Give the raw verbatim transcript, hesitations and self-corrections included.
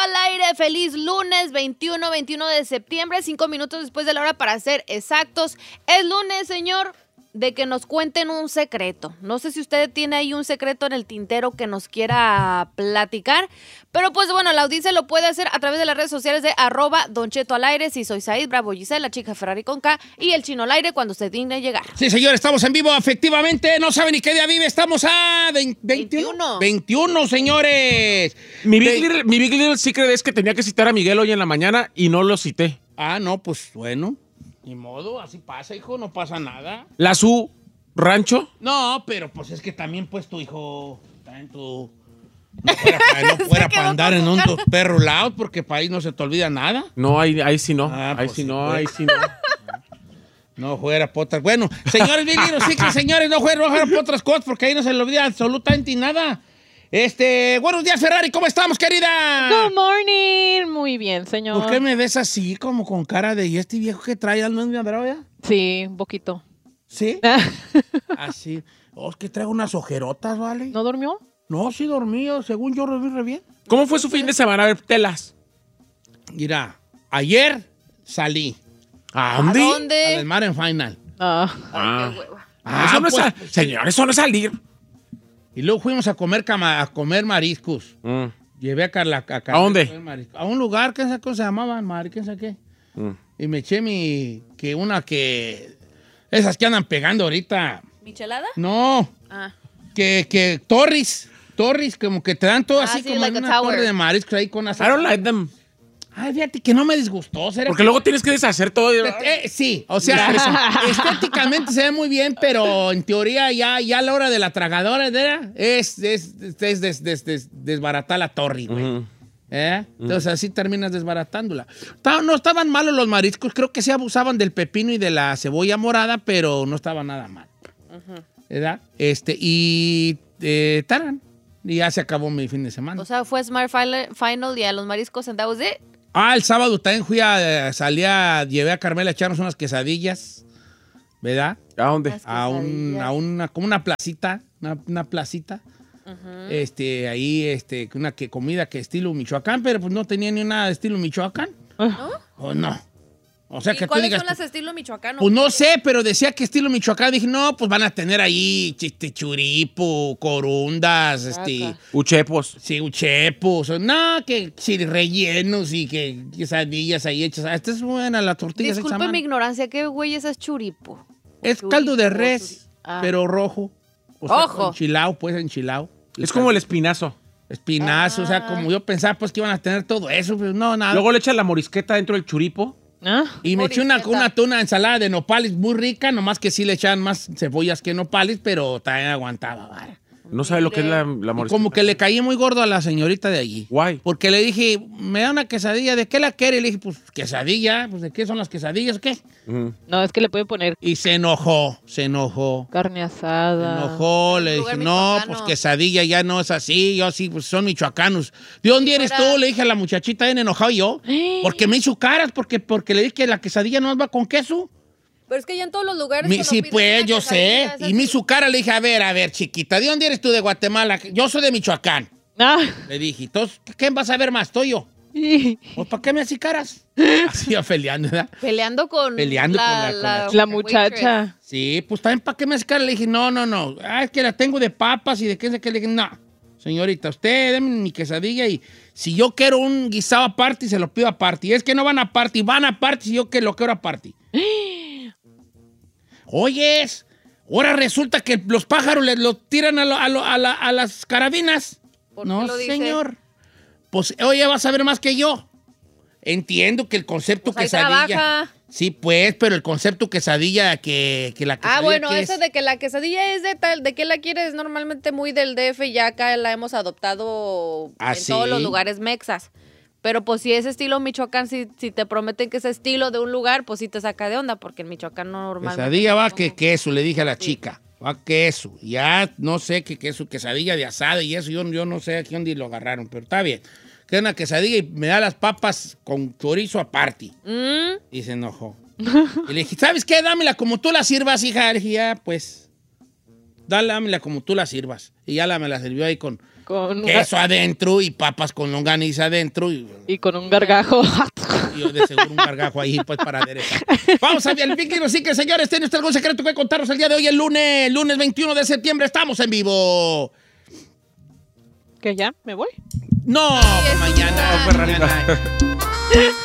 al aire, feliz lunes veintiuno, veintiuno de septiembre, cinco minutos después de la hora para ser exactos. Es lunes, señor, de que nos cuenten un secreto. No sé si usted tiene ahí un secreto en el tintero que nos quiera platicar, pero pues bueno, la audiencia lo puede hacer a través de las redes sociales de arroba Don Cheto al aire, si soy Said, Bravo Giselle, la chica Ferrari con K y el chino al aire cuando usted digne llegar. Sí, señor, estamos en vivo, efectivamente, no saben ni qué día vive, estamos a veinte, veintiuno. veintiuno, señores. Mi Big, Little, mi Big Little Secret es que tenía que citar a Miguel hoy en la mañana y no lo cité. Ah, no, pues bueno. Ni modo, así pasa, hijo, no pasa nada. ¿La su rancho? No, pero pues es que también, pues, tu hijo, también tu... No fuera para, no fuera para andar en un dos perros lados, porque para ahí no se te olvida nada. No, ahí, ahí sí no, Ah, ahí pues sí sí, no, pues. ahí sí no. No fuera por otras... Bueno, señores, Billy, sí que señores, no fuera, no fuera por otras cosas, porque ahí no se le olvida absolutamente nada. Este, buenos días, Ferrari, ¿cómo estamos, querida? Good morning. Muy bien, señor. ¿Por qué me ves así, como con cara de, ¿y este viejo que trae? ¿No es mi andrao ya? Sí, un poquito. ¿Sí? Así. Oh, es que traigo unas ojerotas, ¿vale? ¿No durmió? No, sí dormí, según yo dormí re bien. ¿Cómo fue su fin de semana? A ver, telas. Mira, ayer salí ¿A ¿A dónde? dónde? al mar en final. Ah. Ay, qué hueva. Ah, eso no es pues, sa- señor, eso no es salir. Y luego fuimos a comer, cama, a comer mariscos. Mm. Llevé a Carla a, Carla ¿A dónde? comer mariscos. A un lugar, ¿qué cosa se llamaba? Mar, ¿qué sé qué? Mm. Y me eché mi... que una que... Esas que andan pegando ahorita. ¿Michelada? No, Ah. que, que Torres. Torres, como que te dan todo Ah, así sí, como like en a una tower. torre de mariscos ahí con las... I don't like them. Ay, fíjate que no me disgustó. ¿será Porque que- luego tienes que deshacer todo. Eh, sí, o sea, estéticamente se ve muy bien, pero en teoría ya, ya a la hora de la tragadora ¿verdad? es, es, es des- des- des- desbaratar la torre, güey. Ujú. ¿Eh? Entonces así terminas desbaratándola. Ta- No estaban malos los mariscos, creo que sí abusaban del pepino y de la cebolla morada, pero no estaba nada mal. ¿Verdad? Este, y eh, taran. Y ya se acabó mi fin de semana. O sea, fue Smart Final Final y a los mariscos and that was it. Ah, el sábado también fui a, eh, salí a, llevé a Carmela a echarnos unas quesadillas, ¿verdad? ¿A dónde? Las A, un, quesadillas. a una, como una placita, una, una placita. Este, ahí, este, una que, comida que estilo Michoacán, pero pues no tenía ni nada de estilo Michoacán. ¿No? ¿O no? O sea, ¿Y que tú cuáles digas... son las estilo michoacano? Pues no sé, pero decía que estilo Michoacán. Dije, no, pues van a tener ahí este, churipo, corundas, este... Acá. Uchepos. Sí, uchepos. No, que sí, rellenos y que quesadillas ahí hechas. Esta es buena la tortilla. hecha a Disculpe mano. mi ignorancia, ¿qué güey es churipo? Es Churipo, caldo de res, churi- ah. pero rojo. O sea, Rojo. enchilado, pues enchilado. Es como el espinazo. Espinazo, o sea, como yo pensaba pues que iban a tener todo eso, pero no, nada. Luego le echas la morisqueta dentro del churipo. ¿Ah? y me eché una, morisqueta. una tuna ensalada de nopales muy rica, nomás que sí le echaban más cebollas que nopales, pero también aguantaba, vara. No sabe lo que es la, la Y morisqueta. como que le caí muy gordo a la señorita de allí. Guay. Porque le dije, me da una quesadilla, ¿de qué la quiere? Y le dije, pues quesadilla, pues ¿de qué son las quesadillas o qué? Ujú. No, es que le pueden poner Y se enojó, se enojó. carne Se asada. enojó, le lugar dije, no, michoacano. pues quesadilla ya no es así, yo sí, pues son michoacanos. ¿De dónde eres fuera- tú? Le dije a la muchachita, bien enojado yo. Porque me hizo caras, porque, porque le dije que la quesadilla no va con queso. Pero es que ya en todos los lugares. Mi- cuando sí, pides pues, una yo sé. quesadilla, es Y me así. hizo cara, le dije, a ver, a ver, chiquita, ¿de dónde eres tú de Guatemala? Yo soy de Michoacán. Ah. Le dije, entonces, ¿quién vas a ver más? ¿Tú o yo? Pues, ¿para qué me haces caras? Así iba peleando, ¿verdad? Peleando con Peleando con la- con la La muchacha. Sí, pues también para qué me hace cara. Le dije, no, no, no. Ah, es que la tengo de papas y de qué sé qué. Le dije, no, señorita, usted deme mi quesadilla y si yo quiero un guisado aparte, se lo pido aparte. Y es que no van aparte, van aparte si yo que lo quiero aparte. Oyes, ahora resulta que los pájaros les lo tiran a, lo- a, lo- a la- a las carabinas. ¿Por qué No, lo dice? señor. Pues, oye, vas a ver más que yo. Entiendo que el concepto Pues ahí quesadilla... trabaja. Sí, pues, pero el concepto quesadilla que, que la quesadilla Ah, bueno, que eso es- de que la quesadilla es de tal, de que la quieres normalmente muy del D F, ya acá la hemos adoptado ¿Ah, en sí? todos los lugares mexas. Pero pues si es estilo Michoacán, si, si te prometen que es estilo de un lugar, pues sí te saca de onda, porque en Michoacán no normalmente... Quesadilla va que queso, le dije a la chica. Va queso. Ya no sé qué queso, quesadilla de asada y eso. Yo, yo no sé a qué dónde lo agarraron, pero está bien. Que es una quesadilla y me da las papas con chorizo aparte. Mm, Y se enojó. Y le dije, ¿sabes qué? Dámela como tú la sirvas, hija. Le dije, ya, pues, dale, dámela como tú la sirvas. Y ya la, me la sirvió ahí con, Con un queso adentro y papas con longaniza adentro. Y, Y con un gargajo. y yo de seguro un gargajo ahí, pues, para aderezar. Vamos a ver el Big Little Secret, señores. ¿Tiene usted algún secreto que contarnos el día de hoy, el lunes? El lunes veintiuno de septiembre, estamos en vivo. ¿Que ya? ¿Me voy? No, Ay, mañana. No, Ferrari, no. mañana.